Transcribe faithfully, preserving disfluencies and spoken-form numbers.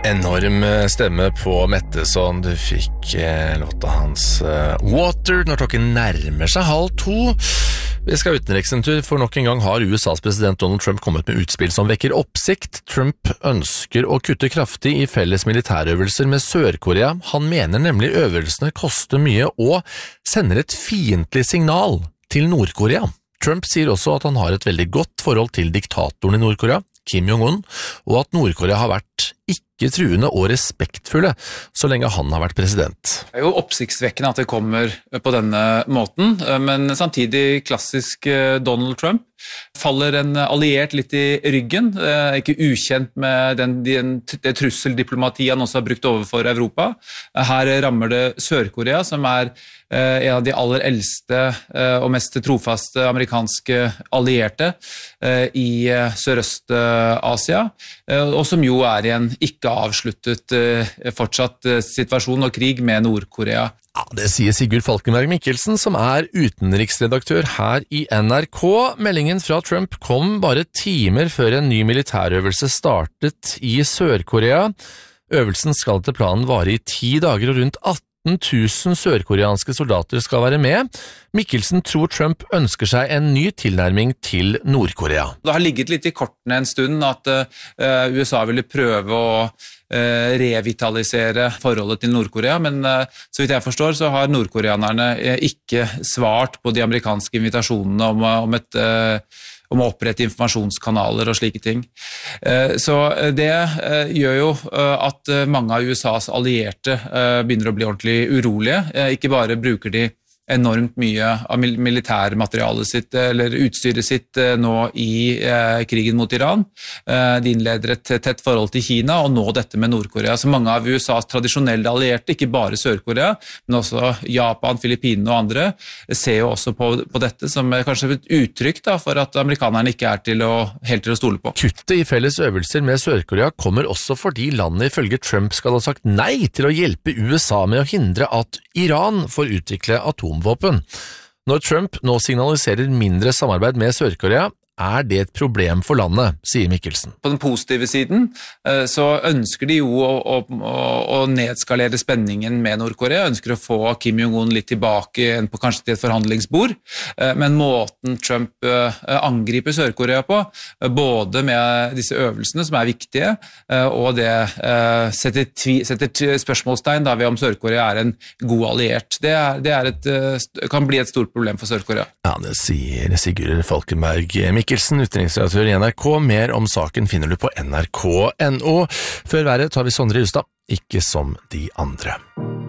Enorm stemme på Metteson. Du fikk eh, låta hans uh, Water når klokken nærmer seg halv to. Vi skal utenriks en tur, for nok en gang har U S A's president Donald Trump kommet med utspill som vekker oppsikt. Trump ønsker å kutte kraftig i felles militærøvelser med Sør-Korea. Han mener nemlig øvelsene koster mye og sender et fiendtlig signal til Nord-Korea. Trump sier også at han har et veldig godt forhold til diktatoren i Nord-Korea, Kim Jong-un, og at Nord-Korea har vært ikke truende og respektfulle så lenge han har vært president. Det er jo oppsiktsvekkende at det kommer på denne måten, men samtidig klassisk Donald Trump. Faller en alliert litt i ryggen, ikke ukjent med den, den, det trusseldiplomatiet han også har brukt overfor Europa. Her rammer det Sør-Korea, som er en av de aller eldste og mest trofaste amerikanske allierte i Sørøst-Asia, og som jo er i en ikke avsluttet fortsatt situasjon og krig med Nord-Korea. Ja, det sier Sigurd Falkenberg Mikkelsen, som er utenriksredaktør her i N R K. Meldingen fra Trump kom bare timer før en ny militærøvelse startet i Sør-Korea. Øvelsen skal til planen vare i ti dager, og rundt atten tusen sørkoreanske soldater skal være med. Mikkelsen tror Trump ønsker seg en ny tilnærming til Nord-Korea. Det har ligget litt i kortene en stund at uh, U S A ville prøve å uh, revitalisere forholdet til Nord-Korea, men uh, så vidt jeg forstår så har nordkoreanerne uh, ikke svart på de amerikanske invitasjonene om, uh, om et uh, om å opprette informasjonskanaler og slike ting. Så det gjør jo at mange av U S A's allierte begynner å bli ordentlig urolige. Ikke bare bruker de enormt mye av militærmaterialet sitt, eller utstyret sitt nå i eh, krigen mot Iran. Eh, de innleder et tett forhold til Kina, og nå dette med Nord-Korea. Så mange av U S A's tradisjonelle allierte, ikke bare Sør-Korea, men også Japan, Filippinene og andre, ser jo også på, på dette som kanskje et uttrykk da, for at amerikanerne ikke er til å, helt til å stole på. Kuttet i felles øvelser med Sør-Korea kommer også fordi landet ifølge Trump skal ha sagt nei til å hjelpe U S A med å hindre at Iran får utvikle atom våpen. Når Trump nå signaliserer mindre samarbeid med Sør-Korea, er det et problem for landet, sier Mikkelsen. På den positive siden så ønsker de jo å, å, å nedskalere spenningen med Nord-Korea, ønsker å få Kim Jong-un litt tilbake på kanskje til et forhandlingsbord, men måten Trump angriper Sør-Korea på, både med disse øvelsene som er viktige, og det setter, tvi, setter spørsmålstegn da ved om Sør-Korea er en god alliert. Det, er, det er et, kan bli et stort problem for Sør-Korea. Ja, det sier Sigurd Falkenberg Mikkelsen, utenriksredaktør i N R K. Mer om saken finner du på N R K punktum N O. Før været tar vi Sondre Justad, ikke som de andre.